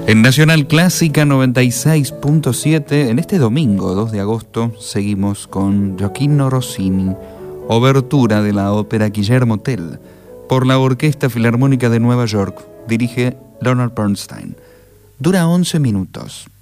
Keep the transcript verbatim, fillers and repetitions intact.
En Nacional Clásica noventa y seis punto siete, en este domingo dos de agosto, seguimos con Gioachino Rossini, obertura de la ópera Guillermo Tell, por la Orquesta Filarmónica de Nueva York, dirige Leonard Bernstein. Dura once minutos.